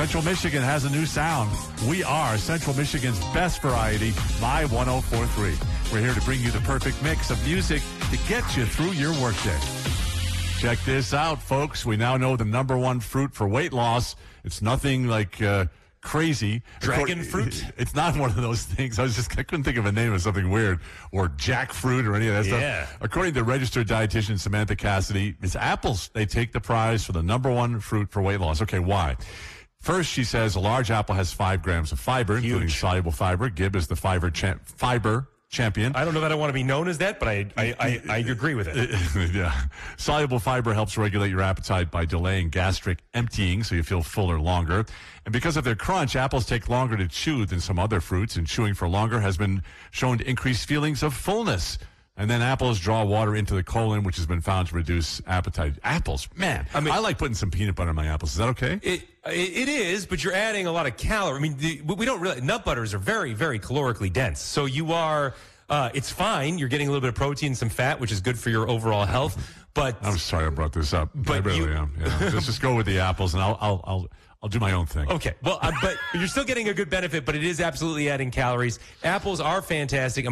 Central Michigan has a new sound. We are Central Michigan's best variety, My 104.3. We're here to bring you the perfect mix of music to get you through your workday. Check this out, folks. We now know the number one fruit for weight loss. It's nothing like crazy. Dragon fruit? It's not one of those things. I couldn't think of a name of something weird, or jackfruit or any of that stuff. According to registered dietitian Samantha Cassidy, it's apples. They take the prize for the number one fruit for weight loss. Okay, why? First, she says a large apple has 5 grams of fiber, including soluble fiber. Gib is the fiber champion. I don't know that I want to be known as that, but I agree with it. Yeah. Soluble fiber helps regulate your appetite by delaying gastric emptying so you feel fuller longer. And because of their crunch, apples take longer to chew than some other fruits, and chewing for longer has been shown to increase feelings of fullness. And then apples draw water into the colon, which has been found to reduce appetite. Apples, man. I mean, I like putting some peanut butter in my apples. Is that okay? It is, but you're adding a lot of calories. I mean, we don't really. Nut butters are very, very calorically dense. So you are. It's fine. You're getting a little bit of protein and some fat, which is good for your overall health. But I'm sorry I brought this up. But I really am. Yeah. Let's just go with the apples, and I'll do my own thing. Okay. Well, but you're still getting a good benefit, but it is absolutely adding calories. Apples are fantastic.